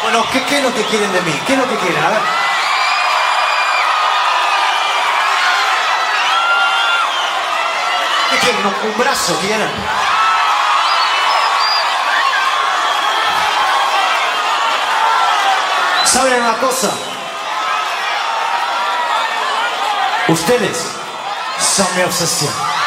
Bueno, ¿qué es lo que quieren de mí? ¿Qué es lo que quieren? A ver. ¿Qué quieren? ¿Un brazo quieren? ¿Saben una cosa? Ustedes son mi obsesión.